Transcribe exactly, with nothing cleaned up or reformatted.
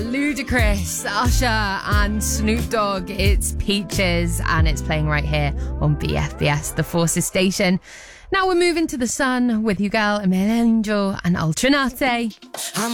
Ludacris, Usher and Snoop Dogg. It's Peaches and it's playing right here on B F B S, the Forces station. Now we're moving to the sun with your girl Emil Angel and Ultranate.